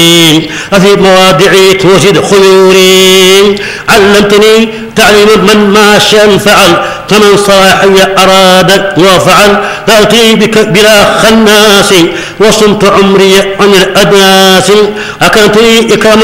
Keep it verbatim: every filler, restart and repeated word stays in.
أفي مواضعي توجد خيوري علمتني تعليم من ما شاء فعل فمن صلاحي أراد وفعل فأتي بك بلا خناس وصمت عمري عن الأدناس أكنت إكرام